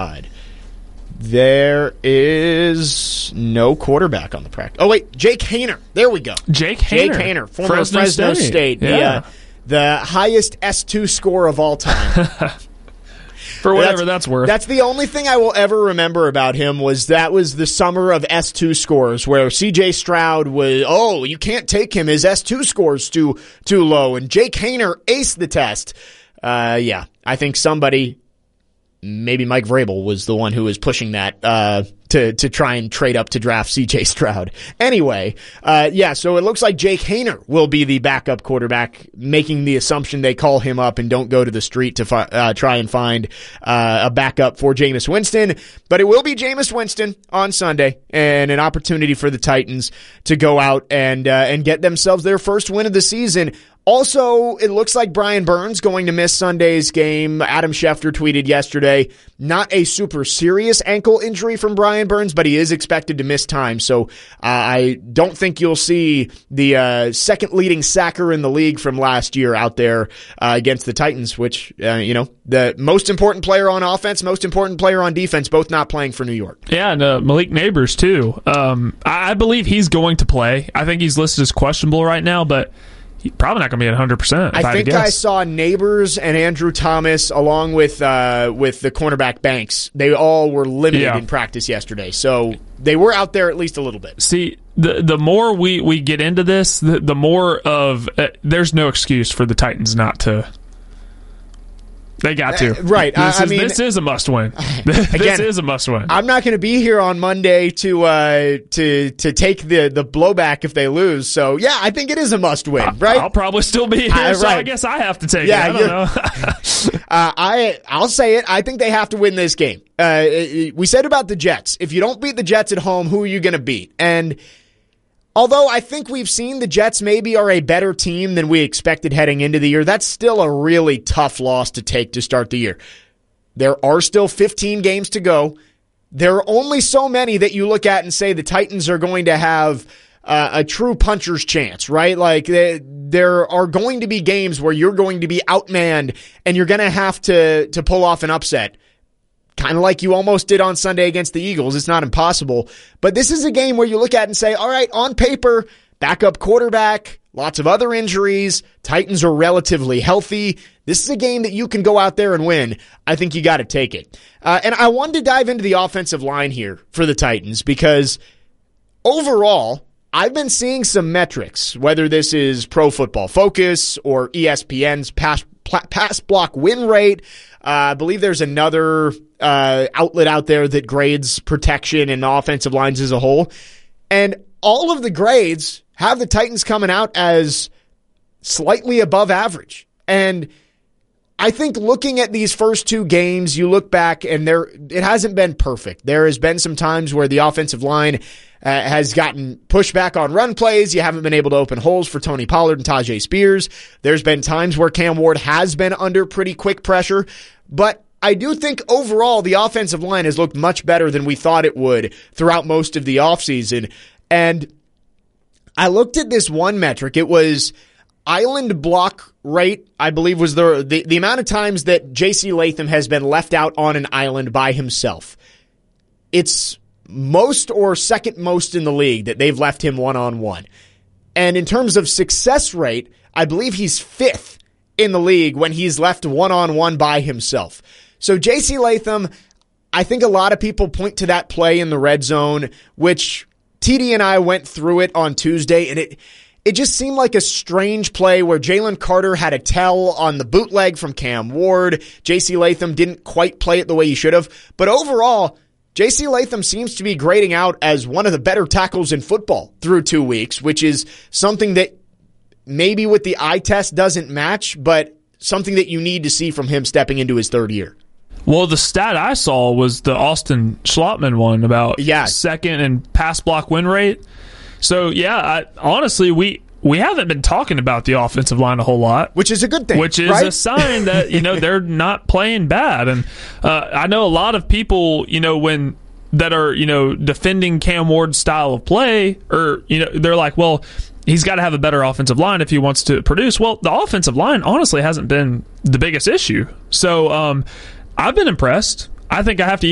There is no quarterback on the practice. Oh, wait, Jake Haener. There we go. Jake Haener, former Fresno State. Yeah. The highest S2 score of all time. For whatever that's worth. That's the only thing I will ever remember about him was the summer of S2 scores where C.J. Stroud was, you can't take him. His S2 score's too low. And Jake Haener aced the test. I think somebody, maybe Mike Vrabel, was the one who was pushing that to try and trade up to draft C.J. Stroud. Anyway, so it looks like Jake Haener will be the backup quarterback, making the assumption they call him up and don't go to the street to try and find a backup for Jameis Winston. But it will be Jameis Winston on Sunday, and an opportunity for the Titans to go out and get themselves their first win of the season. Also, it looks like Brian Burns going to miss Sunday's game. Adam Schefter tweeted yesterday, not a super serious ankle injury from Brian Burns, but he is expected to miss time. So I don't think you'll see the second leading sacker in the league from last year out there against the Titans, which, the most important player on offense, most important player on defense, both not playing for New York. Yeah, and Malik Neighbors, too. I believe he's going to play. I think he's listed as questionable right now, but he's probably not going to be at 100%. I think I saw Neighbors and Andrew Thomas along with the cornerback Banks. They all were limited in practice yesterday, so they were out there at least a little bit. See, the more we get into this, the more of there's no excuse for the Titans not to. They got to. Right. This is a must-win. This is a must-win. I'm not going to be here on Monday to take the blowback if they lose. So, yeah, I think it is a must-win, right? I'll probably still be here, so I guess I have to take it. I don't know. I'll say it. I think they have to win this game. We said about the Jets. If you don't beat the Jets at home, who are you going to beat? And although I think we've seen the Jets maybe are a better team than we expected heading into the year, that's still a really tough loss to take to start the year. There are still 15 games to go. There are only so many that you look at and say the Titans are going to have a true puncher's chance, right? Like there are going to be games where you're going to be outmanned and you're going to have to pull off an upset. Kind of like you almost did on Sunday against the Eagles. It's not impossible. But this is a game where you look at it and say, all right, on paper, backup quarterback, lots of other injuries, Titans are relatively healthy. This is a game that you can go out there and win. I think you got to take it. And I wanted to dive into the offensive line here for the Titans because overall, I've been seeing some metrics, whether this is Pro Football Focus or ESPN's pass block win rate. I believe there's another outlet out there that grades protection and offensive lines as a whole. And all of the grades have the Titans coming out as slightly above average. And I think looking at these first two games, you look back and it hasn't been perfect. There has been some times where the offensive line has gotten pushed back on run plays. You haven't been able to open holes for Tony Pollard and Tajay Spears. There's been times where Cam Ward has been under pretty quick pressure. But I do think overall the offensive line has looked much better than we thought it would throughout most of the offseason. And I looked at this one metric. It was island block rate, I believe, was the amount of times that J.C. Latham has been left out on an island by himself. It's most or second most in the league that they've left him one-on-one. And in terms of success rate, I believe he's fifth in the league when he's left one-on-one by himself. So J.C. Latham, I think a lot of people point to that play in the red zone, which TD and I went through it on Tuesday, and it just seemed like a strange play where Jalen Carter had a tell on the bootleg from Cam Ward. J.C. Latham didn't quite play it the way he should have. But overall, J.C. Latham seems to be grading out as one of the better tackles in football through 2 weeks, which is something that maybe with the eye test doesn't match, but something that you need to see from him stepping into his third year. Well, the stat I saw was the Austin Schlottman one about second and pass block win rate. So, honestly, we haven't been talking about the offensive line a whole lot. Which is a good thing, which is right? a sign that, they're not playing bad. And I know a lot of people, that are, defending Cam Ward's style of play, or, they're like, well, he's got to have a better offensive line if he wants to produce. Well, the offensive line honestly hasn't been the biggest issue. So I've been impressed. I think I have to